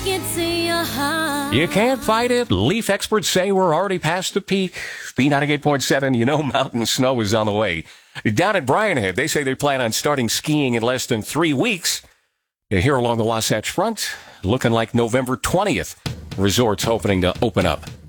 You can't fight it. Leaf experts say we're already past the peak. B98.7, you know mountain snow is on the way. Down at Bryan Head, they say they plan on starting skiing in less than 3 weeks. Here along the Wasatch Front, looking like November 20th. Resorts hoping to open up.